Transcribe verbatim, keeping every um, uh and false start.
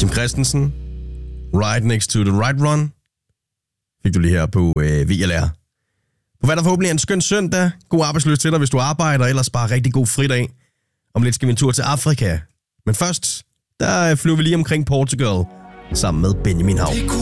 Tim Christensen, Right Next to the Right Run, fik du lige her på øh, V L R. På hvad der forhåbentlig er en skøn søndag. God arbejdsløs til dig, hvis du arbejder, ellers bare rigtig god fridag. Om lidt skal vi en tur til Afrika. Men først, der flyver vi lige omkring Portugal sammen med Benjamin Hav.